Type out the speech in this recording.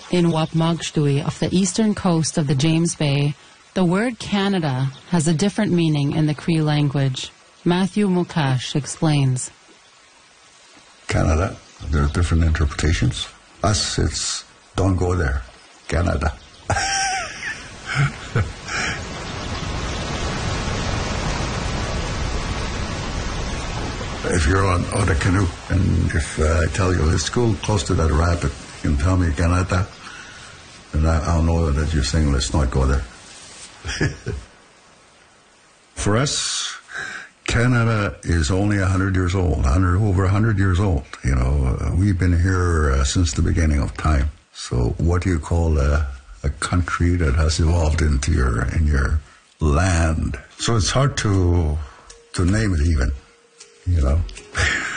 In Wapmagshtui, off the eastern coast of the James Bay, the word Canada has a different meaning in the Cree language. Matthew Mukash explains. Canada, there are different interpretations. Us, it's don't go there. Canada. If you're on a canoe and if I tell you let's go close to that rapid, you can tell me Canada, and I'll know that you're saying let's not go there. For us, Canada is only 100 years old, over 100 years old. You know, we've been here since the beginning of time. So what do you call a country that has evolved into your land? So it's hard to name it even, you know.